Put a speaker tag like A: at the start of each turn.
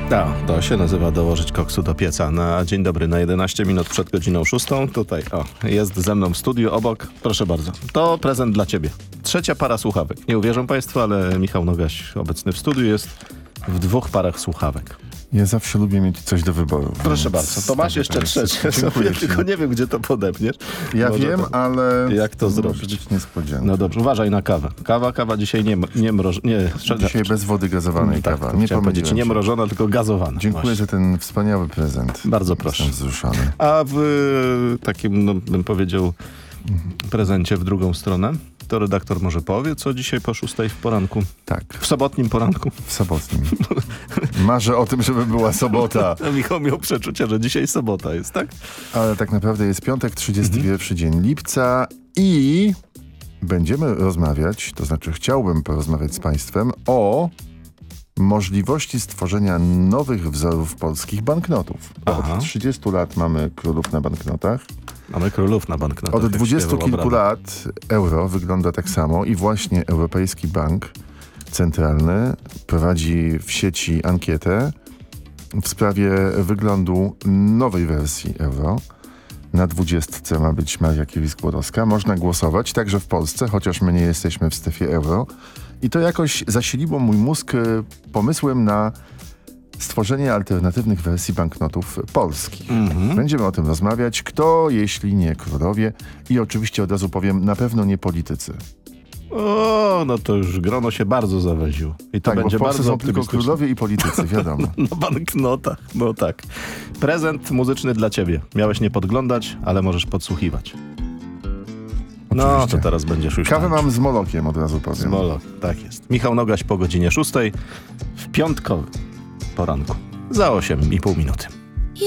A: To się nazywa dołożyć koksu do pieca. Na dzień dobry, na 11 minut przed godziną 6. Tutaj, jest ze mną w studiu obok. Proszę bardzo. To prezent dla ciebie. Trzecia para słuchawek. Nie uwierzą państwo, ale Michał Nogaś obecny w studiu jest w 2 parach słuchawek.
B: Ja zawsze lubię mieć coś do wyboru.
A: Proszę bardzo. To masz jeszcze trzecie. Sobie, tylko nie wiem, gdzie to podepniesz.
B: Ja wiem, ale
A: jak to zrobić?
B: Może być niespodzianka.
A: No dobrze, uważaj na kawę. Kawa dzisiaj nie mrożona.
B: Dzisiaj bez wody gazowanej
A: tak,
B: kawa.
A: Nie powiedzieć, nie mrożona, tylko gazowana.
B: Dziękuję
A: właśnie
B: za ten wspaniały prezent.
A: Bardzo proszę.
B: Jestem wzruszony.
A: A w takim, bym powiedział, prezencie w drugą stronę, to redaktor może powie, co dzisiaj po 6 w poranku.
B: Tak.
A: W sobotnim poranku.
B: W sobotnim. Marzę o tym, żeby była sobota.
A: Michał miał przeczucie, że dzisiaj sobota jest, tak?
B: Ale tak naprawdę jest piątek, 31 dzień lipca i będziemy rozmawiać, to znaczy chciałbym porozmawiać z państwem o możliwości stworzenia nowych wzorów polskich banknotów. Od 30 lat mamy królów na banknotach.
A: Mamy królów na banknotach.
B: Od 20 kilku lat euro wygląda tak samo i właśnie Europejski Bank Centralny prowadzi w sieci ankietę w sprawie wyglądu nowej wersji euro. Na 20 ma być Maria Curie-Skłodowska. Można głosować także w Polsce, chociaż my nie jesteśmy w strefie euro. I to jakoś zasiliło mój mózg pomysłem na stworzenie alternatywnych wersji banknotów polskich. Będziemy o tym rozmawiać. Kto, jeśli nie królowie? I oczywiście od razu powiem, na pewno nie politycy.
A: No to już grono się bardzo zaweziło. I to
B: tak,
A: będzie
B: bo w Polsce
A: bardzo
B: są tylko królowie i politycy, wiadomo.
A: Na banknotach, no tak. Prezent muzyczny dla ciebie. Miałeś nie podglądać, ale możesz podsłuchiwać. No, to teraz będziesz już
B: Kawę
A: tańczył.
B: mam z Molokiem, od razu powiem.
A: Z Molok, tak jest. Michał Nogaś po godzinie 6 w piątkowym poranku. Za 8,5 minuty.